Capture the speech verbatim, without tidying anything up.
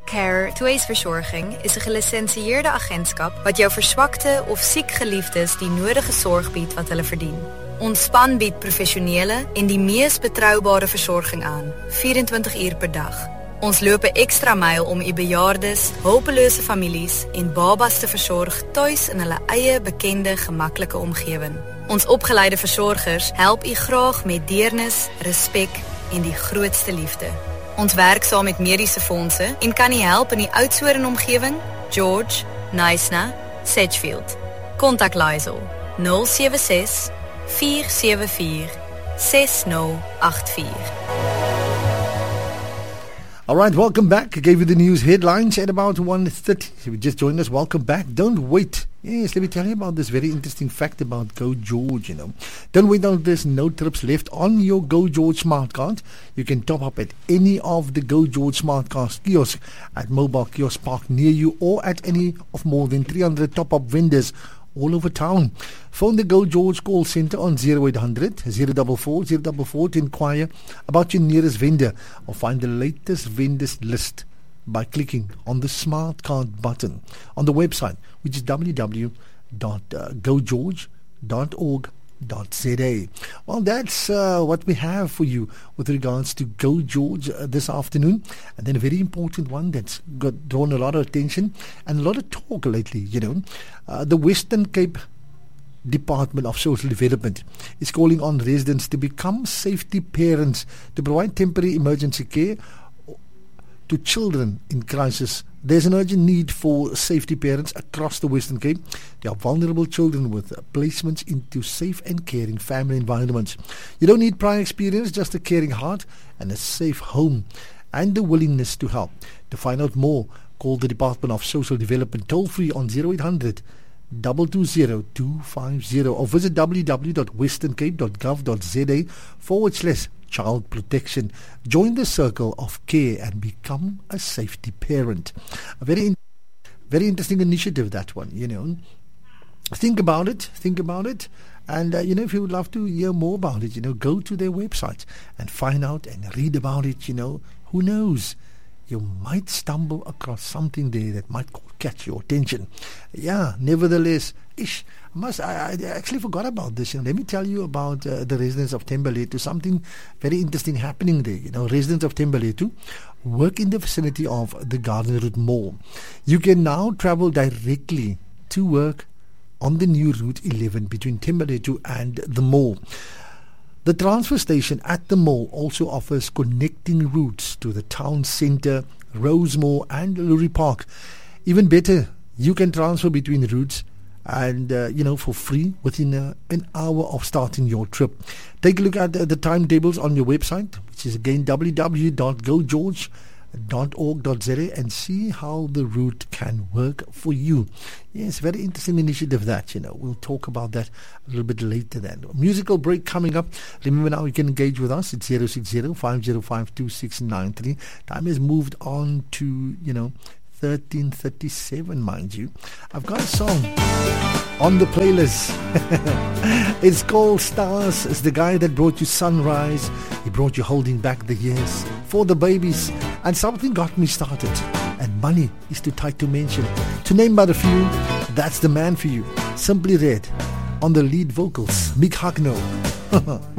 Care Tweesverzorging is 'n gelisensieerde agentskap wat jou verswakte of siek geliefdes die nodige sorg bied wat hulle verdien. Ons span bied professionele en die mees betroubare versorging aan, vyf-en-twintig uur per dag. Ons loop 'n ekstra myl om u bejaardes, hulpelose families en babas te versorg tuis in hulle eie bekende, gemaklike omgewing. Ons opgeleide versorgers help u graag met deernis, respek en die grootste liefde. Ons werk saam met mediese fondse en kan u help in die Oudtshoorn omgewing, George, Knysna, Sedgefield. Kontak Lysel nul sewe ses, vier sewe vier, ses nul agt vier. All right, welcome back. I gave you the news headlines at about one thirty. If you just joined us, welcome back. Don't wait. Yes, let me tell you about this very interesting fact about Go George, you know. Don't wait until there's no trips left on your Go George smart card. You can top up at any of the Go George smart card kiosks at Mobile Kiosk Park near you or at any of more than three hundred top-up vendors all over town. Phone the Go George call center on zero eight hundred, zero four four, zero four four to inquire about your nearest vendor or find the latest vendors list by clicking on the smart card button on the website, which is w w w dot go george dot org dot z a. Well, that's uh, what we have for you with regards to Go George uh, this afternoon. And then a very important one that's got drawn a lot of attention and a lot of talk lately, you know. Uh, the Western Cape Department of Social Development is calling on residents to become safety parents to provide temporary emergency care to children in crisis. There's an urgent need for safety parents across the Western Cape. There are vulnerable children with placements into safe and caring family environments. You don't need prior experience, just a caring heart and a safe home and the willingness to help. To find out more, call the Department of Social Development toll free on zero eight hundred, two two zero, two five zero or visit w w w dot western cape dot gov dot z a forward slash child protection. Join the circle of care and become a safety parent. A very, in- very interesting initiative, that one, you know. Think about it, think about it. And, uh, you know, if you would love to hear more about it, you know, go to their website and find out and read about it, you know. Who knows? You might stumble across something there that might catch your attention. Yeah, nevertheless, ish, must I, I actually forgot about this. You know, let me tell you about uh, the residents of Thembalethu. Something very interesting happening there. You know, residents of Thembalethu work in the vicinity of the Garden Route Mall. You can now travel directly to work on the new Route eleven between Thembalethu and the mall. The transfer station at the mall also offers connecting routes to the town centre, Rosemore and Lurie Park. Even better, you can transfer between routes and, uh, you know, for free within uh, an hour of starting your trip. Take a look at the, the timetables on your website, which is again w w w dot go george dot org dot z a, and see how the route can work for you. Yes, very interesting initiative that, you know. We'll talk about that a little bit later then. Musical break coming up. Remember now you can engage with us. It's zero six zero, five zero five, two six nine three. Time has moved on to, you know, thirteen thirty-seven, mind you. I've got a song on the playlist. It's called Stars. It's the guy that brought you Sunrise. He brought you Holding Back the Years, For the Babies, and Something Got Me Started. And Money is too tight to mention. To name but a few, that's the man for you. Simply Red on the lead vocals. Mick Hucknall.